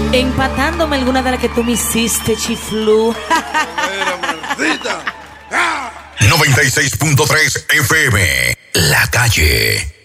Empatándome alguna de las que tú me hiciste, chiflú. 96.3 FM, La Calle.